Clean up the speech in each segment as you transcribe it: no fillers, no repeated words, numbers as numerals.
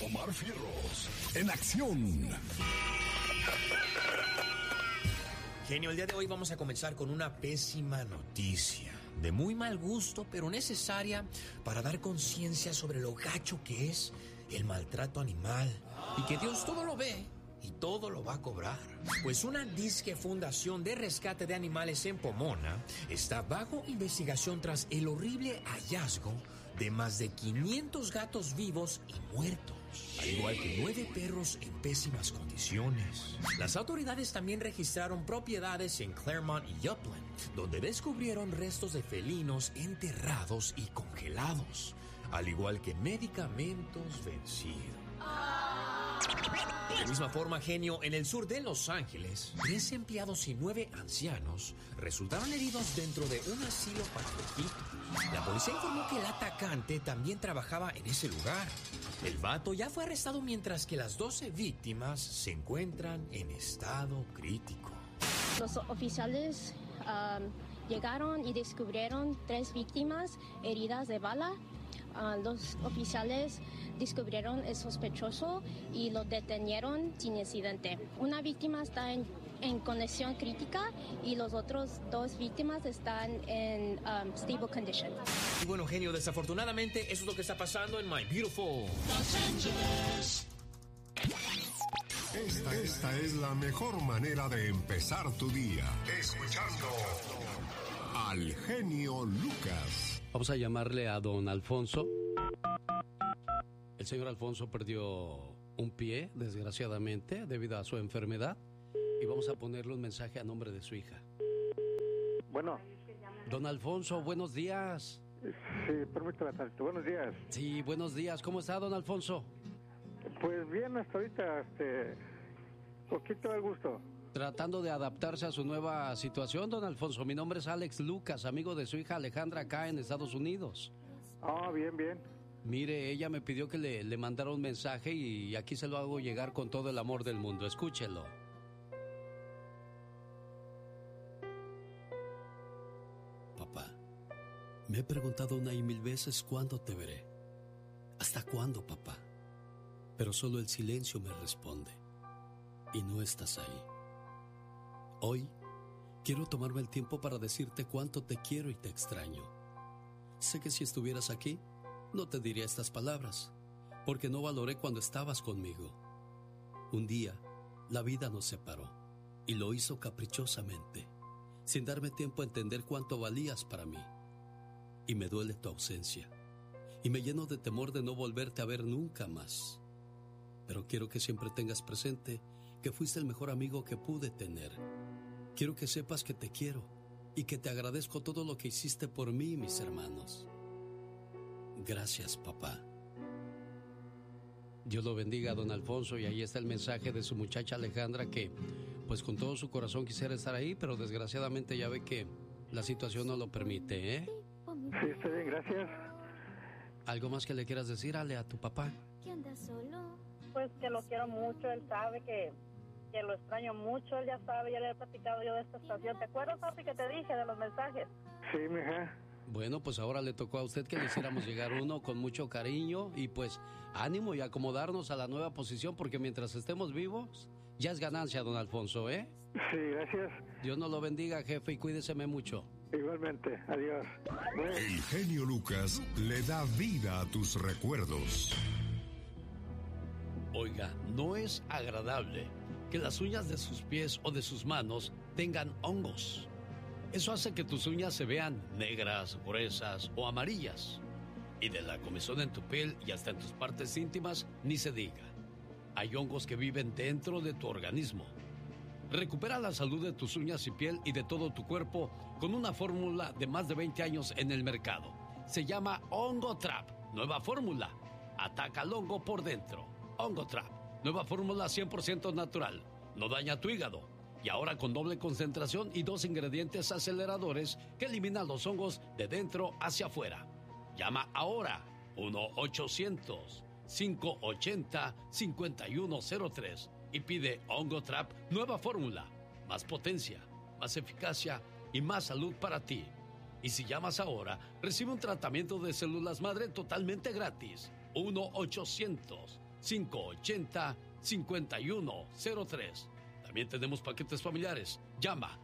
Omar Fierros, en acción. Genio, el día de hoy vamos a comenzar con una pésima noticia. De muy mal gusto, pero necesaria para dar conciencia sobre lo gacho que es el maltrato animal. Y que Dios todo lo ve y todo lo va a cobrar. Pues una disque fundación de rescate de animales en Pomona está bajo investigación tras el horrible hallazgo de más de 500 gatos vivos y muertos, al igual que 9 perros en pésimas condiciones. Las autoridades también registraron propiedades en Claremont y Upland, donde descubrieron restos de felinos enterrados y congelados, al igual que medicamentos vencidos. De la misma forma, genio, en el sur de Los Ángeles, 13 empleados y 9 ancianos resultaron heridos dentro de un asilo para viejitos. La policía informó que el atacante también trabajaba en ese lugar. El vato ya fue arrestado mientras que las 12 víctimas se encuentran en estado crítico. Los oficiales llegaron y descubrieron 3 víctimas heridas de bala. Los oficiales descubrieron el sospechoso y lo detenieron sin incidente. Una víctima está en condición crítica y los otros 2 víctimas están en stable condition. Y bueno, genio, desafortunadamente eso es lo que está pasando en My Beautiful Los Ángeles. Esta es la mejor manera de empezar tu día. Escuchando al genio Lucas. Vamos a llamarle a don Alfonso. El señor Alfonso perdió un pie, desgraciadamente, debido a su enfermedad. Y vamos a ponerle un mensaje a nombre de su hija. Bueno. Don Alfonso, buenos días. Sí, permítame tantito. Buenos días. Sí, buenos días. ¿Cómo está, don Alfonso? Pues bien, hasta ahorita, poquito de gusto. Tratando de adaptarse a su nueva situación, don Alfonso. Mi nombre es Alex Lucas, amigo de su hija Alejandra acá en Estados Unidos. Ah, bien, bien. Mire, ella me pidió que le mandara un mensaje y aquí se lo hago llegar con todo el amor del mundo. Escúchelo. Papá, me he preguntado 1 y 1000 veces cuándo te veré. ¿Hasta cuándo, papá? Pero solo el silencio me responde. Y no estás ahí. Hoy quiero tomarme el tiempo para decirte cuánto te quiero y te extraño. Sé que si estuvieras aquí, no te diría estas palabras, porque no valoré cuando estabas conmigo. Un día, la vida nos separó, y lo hizo caprichosamente, sin darme tiempo a entender cuánto valías para mí. Y me duele tu ausencia, y me lleno de temor de no volverte a ver nunca más. Pero quiero que siempre tengas presente que fuiste el mejor amigo que pude tener. Quiero que sepas que te quiero y que te agradezco todo lo que hiciste por mí y mis hermanos. Gracias, papá. Dios lo bendiga, don Alfonso, y ahí está el mensaje de su muchacha Alejandra que, pues con todo su corazón quisiera estar ahí, pero desgraciadamente ya ve que la situación no lo permite, ¿eh? Sí, está bien, gracias. ¿Algo más que le quieras decir, Ale, a tu papá? Pues que lo quiero mucho, él sabe que lo extraño mucho, él ya sabe, ya le he platicado yo de esta estación. ¿Te acuerdas, papi, que te dije de los mensajes? Sí, mija. Bueno, pues ahora le tocó a usted que le hiciéramos llegar uno con mucho cariño y pues ánimo y acomodarnos a la nueva posición porque mientras estemos vivos ya es ganancia, don Alfonso, ¿eh? Sí, gracias. Dios nos lo bendiga, jefe, y cuídeseme mucho. Igualmente, adiós. El genio Lucas le da vida a tus recuerdos. Oiga, no es agradable que las uñas de sus pies o de sus manos tengan hongos. Eso hace que tus uñas se vean negras, gruesas o amarillas. Y de la comezón en tu piel y hasta en tus partes íntimas, ni se diga. Hay hongos que viven dentro de tu organismo. Recupera la salud de tus uñas y piel y de todo tu cuerpo con una fórmula de más de 20 años en el mercado. Se llama Hongo Trap. Nueva fórmula. Ataca al hongo por dentro. Hongo Trap. Nueva fórmula 100% natural. No daña tu hígado. Y ahora con doble concentración y 2 ingredientes aceleradores que eliminan los hongos de dentro hacia afuera. Llama ahora 1-800-580-5103 y pide Hongo Trap nueva fórmula. Más potencia, más eficacia y más salud para ti. Y si llamas ahora, recibe un tratamiento de células madre totalmente gratis. 1-800 1-800-580-5103. También tenemos paquetes familiares. Llama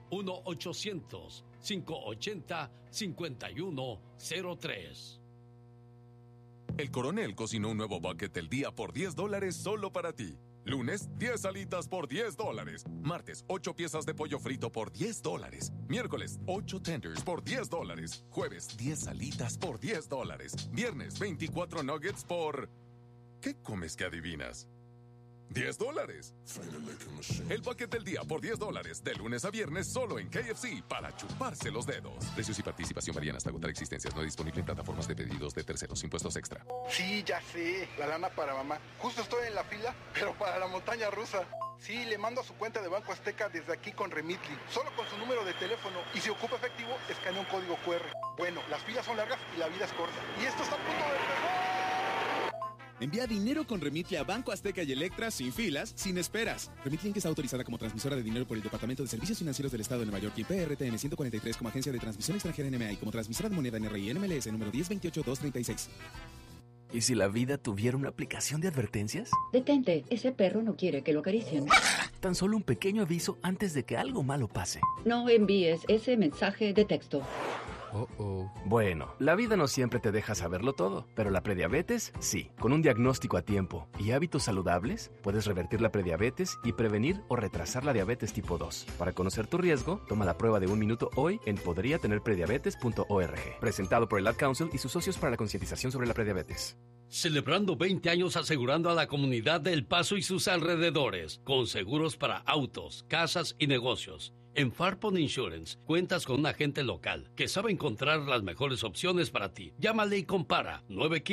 1-800-580-5103. El Coronel cocinó un nuevo bucket del día por $10 solo para ti. Lunes, 10 alitas por $10. Martes, 8 piezas de pollo frito por $10. Miércoles, 8 tenders por $10. Jueves, 10 alitas por $10. Viernes, 24 nuggets por... ¿Qué comes que adivinas? $10. El paquete del día por $10. De lunes a viernes solo en KFC para chuparse los dedos. Precios y participación varían hasta agotar existencias. No disponible en plataformas de pedidos de terceros. Impuestos extra. Sí, ya sé. La lana para mamá. Justo estoy en la fila, pero para la montaña rusa. Sí, le mando a su cuenta de Banco Azteca desde aquí con Remitly. Solo con su número de teléfono. Y si ocupa efectivo, escanea un código QR. Bueno, las filas son largas y la vida es corta. Y esto está a punto de empezar. Envía dinero con Remitly a Banco Azteca y Electra sin filas, sin esperas. Remitly Inc. está autorizada como transmisora de dinero por el Departamento de Servicios Financieros del Estado de Nueva York y PRTN 143 como agencia de transmisión extranjera NMA y como transmisora de moneda NRI NMLS número 1028236. ¿Y si la vida tuviera una aplicación de advertencias? Detente, ese perro no quiere que lo acaricien. Tan solo un pequeño aviso antes de que algo malo pase. No envíes ese mensaje de texto. Bueno, la vida no siempre te deja saberlo todo, pero la prediabetes, sí. Con un diagnóstico a tiempo y hábitos saludables, puedes revertir la prediabetes y prevenir o retrasar la diabetes tipo 2. Para conocer tu riesgo, toma la prueba de 1 minuto hoy en podriatenerprediabetes.org. Presentado por el Ad Council y sus socios para la concientización sobre la prediabetes. Celebrando 20 años asegurando a la comunidad de El Paso y sus alrededores, con seguros para autos, casas y negocios. En Farpon Insurance cuentas con un agente local que sabe encontrar las mejores opciones para ti. Llámale y compara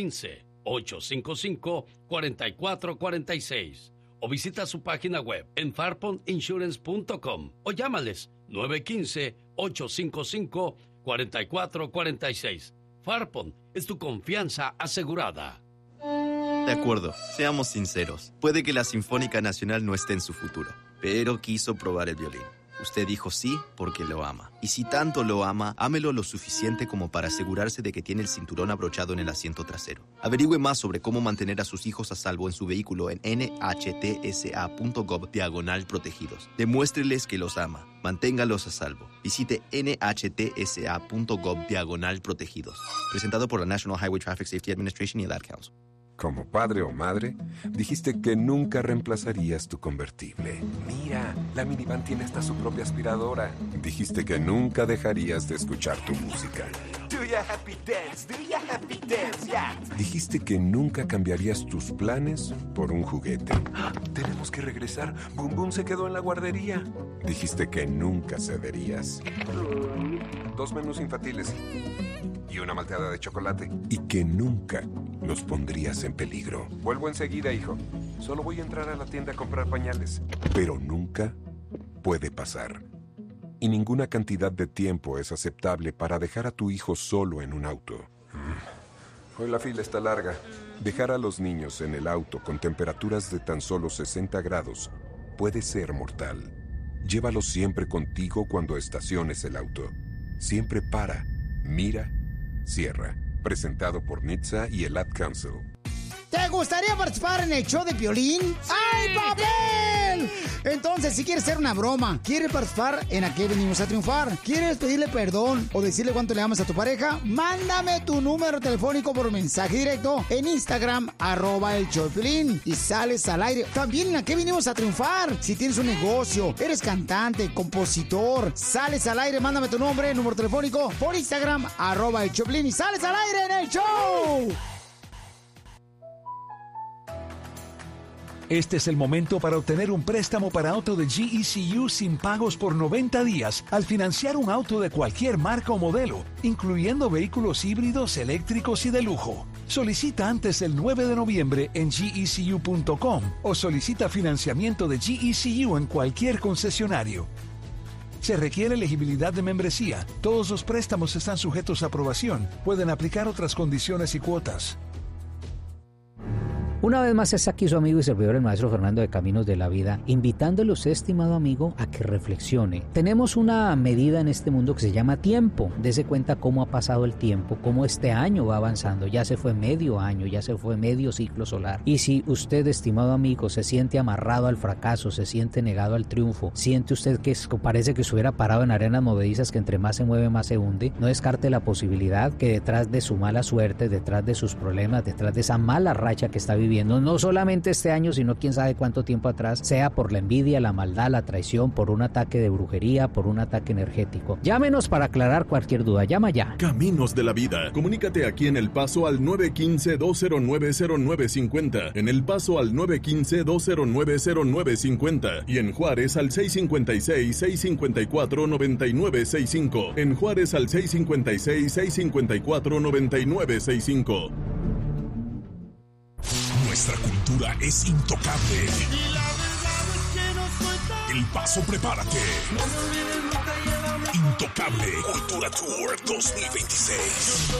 915-855-4446 o visita su página web en farponinsurance.com o llámales 915-855-4446. Farpon es tu confianza asegurada. De acuerdo, seamos sinceros. Puede que la Sinfónica Nacional no esté en su futuro, pero quiso probar el violín. Usted dijo sí porque lo ama. Y si tanto lo ama, ámelo lo suficiente como para asegurarse de que tiene el cinturón abrochado en el asiento trasero. Averigüe más sobre cómo mantener a sus hijos a salvo en su vehículo en nhtsa.gov/protegidos. Demuéstreles que los ama. Manténgalos a salvo. Visite nhtsa.gov/protegidos. Presentado por la National Highway Traffic Safety Administration y el Ad Council. Como padre o madre, dijiste que nunca reemplazarías tu convertible. Mira, la minivan tiene hasta su propia aspiradora. Dijiste que nunca dejarías de escuchar tu música. Do ya happy dance, yeah. Dijiste que nunca cambiarías tus planes por un juguete. Tenemos que regresar. Boom Boom se quedó en la guardería. Dijiste que nunca cederías. 2 menús infantiles y una malteada de chocolate. Y que nunca los pondrías en peligro. Vuelvo enseguida, hijo. Solo voy a entrar a la tienda a comprar pañales. Pero nunca puede pasar. Y ninguna cantidad de tiempo es aceptable para dejar a tu hijo solo en un auto. Hoy la fila está larga. Dejar a los niños en el auto con temperaturas de tan solo 60 grados puede ser mortal. Llévalos siempre contigo cuando estaciones el auto. Siempre para, mira, cierra. Presentado por NHTSA y el Ad Council. ¿Te gustaría participar en el show de Piolín? ¡Sí! ¡Ay, papel! Entonces, si quieres hacer una broma, quieres participar en ¿A qué venimos a triunfar? ¿Quieres pedirle perdón o decirle cuánto le amas a tu pareja? Mándame tu número telefónico por mensaje directo en Instagram, @el show de Piolín, y sales al aire. También en ¿A qué venimos a triunfar? Si tienes un negocio, eres cantante, compositor, sales al aire, mándame tu nombre, número telefónico por Instagram, @el show de Piolín, y sales al aire en el show. Este es el momento para obtener un préstamo para auto de GECU sin pagos por 90 días al financiar un auto de cualquier marca o modelo, incluyendo vehículos híbridos, eléctricos y de lujo. Solicita antes del 9 de noviembre en GECU.com o solicita financiamiento de GECU en cualquier concesionario. Se requiere elegibilidad de membresía. Todos los préstamos están sujetos a aprobación. Pueden aplicar otras condiciones y cuotas. Una vez más está aquí su amigo y servidor el maestro Fernando de Caminos de la Vida, invitándole a usted, estimado amigo, a que reflexione. Tenemos una medida en este mundo que se llama tiempo. Dese cuenta cómo ha pasado el tiempo, cómo este año va avanzando. Ya se fue medio año, ya se fue medio ciclo solar. Y si usted, estimado amigo, se siente amarrado al fracaso, se siente negado al triunfo, siente usted que parece que estuviera parado en arenas movedizas que entre más se mueve más se hunde, no descarte la posibilidad que detrás de su mala suerte, detrás de sus problemas, detrás de esa mala racha que está viviendo, no solamente este año, sino quién sabe cuánto tiempo atrás, sea por la envidia, la maldad, la traición, por un ataque de brujería, por un ataque energético. Llámenos para aclarar cualquier duda. Llama ya. Caminos de la Vida. Comunícate aquí en El Paso al 915-209-0950. En El Paso al 915-209-0950. Y en Juárez al 656-654-9965. En Juárez al 656-654-9965. Nuestra cultura es intocable. El Paso, prepárate. Intocable Cultura Tour 2026.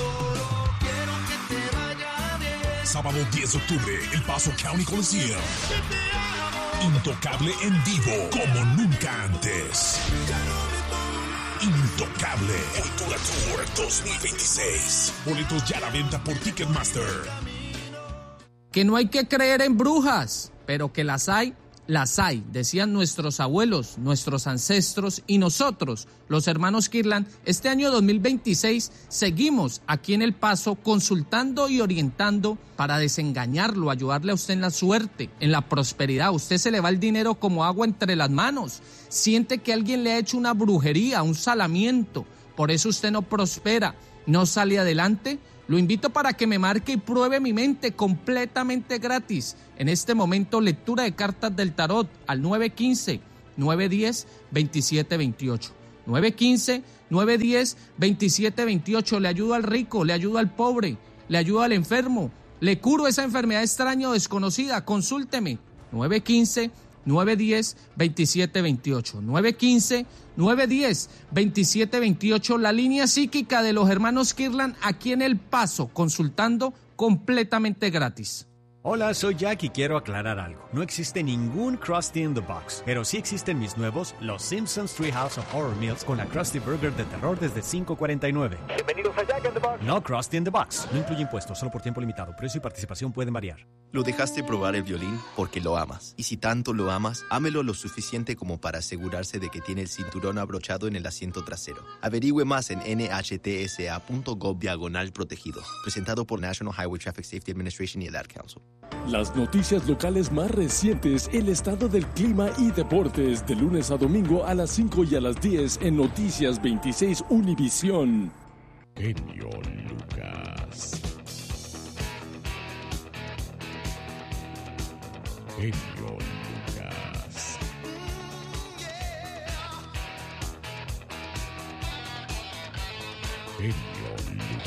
Sábado 10 de octubre, El Paso County Coliseum. Intocable en vivo como nunca antes. Intocable Cultura Tour 2026. Boletos ya a la venta por Ticketmaster. Que no hay que creer en brujas, pero que las hay, decían nuestros abuelos, nuestros ancestros y nosotros, los hermanos Kirtland. Este año 2026 seguimos aquí en El Paso consultando y orientando para desengañarlo, ayudarle a usted en la suerte, en la prosperidad. A usted se le va el dinero como agua entre las manos, siente que alguien le ha hecho una brujería, un salamiento, por eso usted no prospera, no sale adelante. Lo invito para que me marque y pruebe mi mente completamente gratis. En este momento, lectura de cartas del tarot al 915-910-2728. 915-910-2728. Le ayudo al rico, le ayudo al pobre, le ayudo al enfermo. Le curo esa enfermedad extraña o desconocida. Consúlteme. 915-910-2728. 915-910-2728, la línea psíquica de los hermanos Kirtland aquí en El Paso, consultando completamente gratis. Hola, soy Jack y quiero aclarar algo. No existe ningún Krusty in the Box, pero sí existen mis nuevos Los Simpsons Treehouse of Horror Meals con la Krusty Burger de terror desde $5.49. Bienvenidos a Jack in the Box. No Krusty in the Box. No incluye impuestos, solo por tiempo limitado. Precio y participación pueden variar. Lo dejaste probar el violín porque lo amas. Y si tanto lo amas, ámelo lo suficiente como para asegurarse de que tiene el cinturón abrochado en el asiento trasero. Averigüe más en nhtsa.gov/protegido. Presentado por National Highway Traffic Safety Administration y el Ad Council. Las noticias locales más recientes, el estado del clima y deportes, de lunes a domingo a las 5 y a las 10 en Noticias 26 Univisión. Genio Lucas. Genio Lucas. Genio Lucas.